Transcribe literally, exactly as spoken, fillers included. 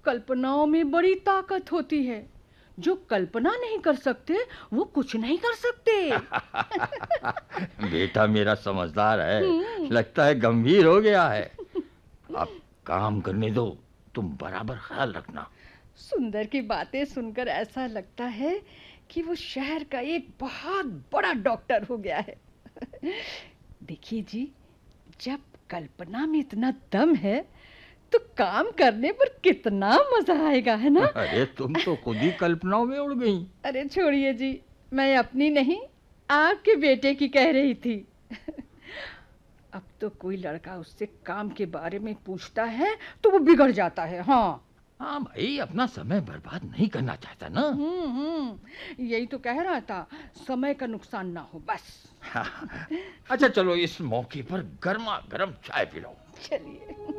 कल्पनाओं में बड़ी ताकत होती है। जो कल्पना नहीं कर सकते वो कुछ नहीं कर सकते। बेटा मेरा समझदार है, हम्म। लगता है गंभीर हो गया है। अब काम करने दो, तुम बराबर ख्याल रखना। सुंदर की बातें सुनकर ऐसा लगता है कि वो शहर का एक बहुत बड़ा डॉक्टर हो गया है। देखिए जी, जब कल्पना में इतना दम है तो काम करने पर कितना मजा आएगा, है ना? अरे तुम तो खुद ही कल्पनाओं में उड़ गई। अरे छोड़िए जी, मैं अपनी नहीं, आपके बेटे की कह रही थी। अब तो कोई लड़का उससे काम के बारे में पूछता है तो वो बिगड़ जाता है। हाँ हाँ भाई, अपना समय बर्बाद नहीं करना चाहता ना। हम्म हम्म यही तो कह रहा था, समय का नुकसान ना हो बस। अच्छा चलो, इस मौके पर गर्मा गर्म चाय पिलाओ। चलिए।